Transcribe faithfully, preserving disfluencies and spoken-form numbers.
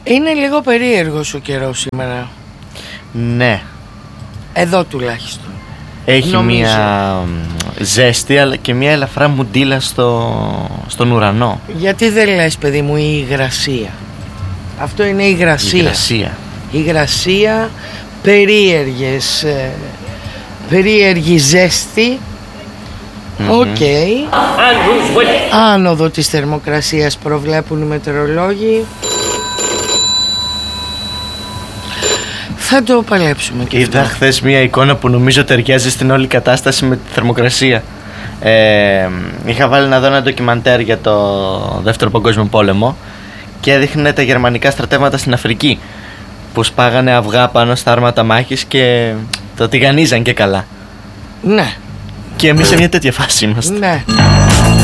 Είναι λίγο περίεργος ο καιρός σήμερα. Ναι. Εδώ τουλάχιστον. Έχει Νομίζω. μία ζέστη αλλά και μία ελαφρά μουντίλα στο, στον ουρανό. Γιατί δεν λες, παιδί μου, η υγρασία? Αυτό είναι η υγρασία. Η υγρασία. Η υγρασία, περίεργες, ε, περίεργη ζέστη. Οκ. Mm-hmm. Okay. Άνοδο της θερμοκρασίας προβλέπουν οι μετεωρολόγοι. Θα το παλέψουμε και Είδα χθες μία εικόνα που νομίζω ταιριάζει στην όλη κατάσταση με τη θερμοκρασία. ε, Είχα βάλει να δω ένα ντοκιμαντέρ για το Δεύτερο Παγκόσμιο Πόλεμο και έδειχνε τα γερμανικά στρατεύματα στην Αφρική που σπάγανε αυγά πάνω στα άρματα μάχης και το τηγανίζαν και καλά. Ναι. Και εμείς σε μια τέτοια φάση είμαστε. Ναι.